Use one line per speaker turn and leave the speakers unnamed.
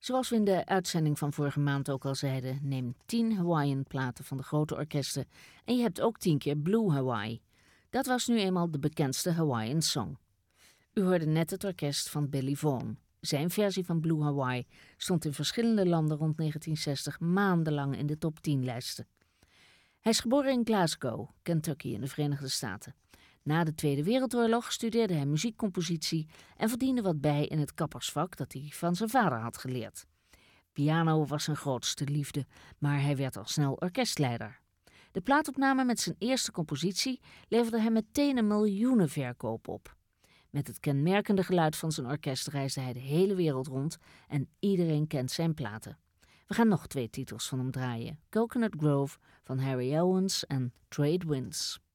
Zoals we in de uitzending van vorige maand ook al zeiden, neem 10 Hawaiian-platen van de grote orkesten en je hebt ook 10 keer Blue Hawaii. Dat was nu eenmaal de bekendste Hawaiian song. U hoorde net het orkest van Billy Vaughn. Zijn versie van Blue Hawaii stond in verschillende landen rond 1960 maandenlang in de top 10 lijsten. Hij is geboren in Glasgow, Kentucky in de Verenigde Staten. Na de Tweede Wereldoorlog studeerde hij muziekcompositie en verdiende wat bij in het kappersvak dat hij van zijn vader had geleerd. Piano was zijn grootste liefde, maar hij werd al snel orkestleider. De plaatopname met zijn eerste compositie leverde hem meteen een miljoenenverkoop op. Met het kenmerkende geluid van zijn orkest reisde hij de hele wereld rond en iedereen kent zijn platen. We gaan nog 2 titels van hem draaien. Coconut Grove van Harry Owens en Trade Winds.